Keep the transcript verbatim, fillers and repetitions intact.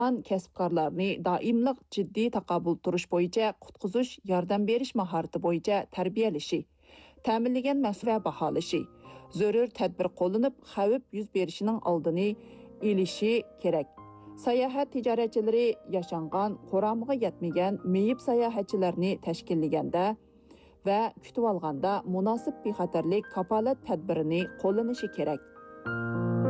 kasbkorlarni doimliq jiddiy taqobil turish bo'yicha qutqizish yordam berish mahorati bo'yicha tarbiyalashi, ta'minlagan mahsul va baholashi, zarur tadbir qo'llanib xavf yuz berishining oldini olishi kerak. Sayohat tijoratchilari yashangan, qo'ramiga yetmagan meyib sayohatchilarni tashkillaganda va kutib olganda munosib bexatarlik kafolat tadbirini qo'llanishi kerak.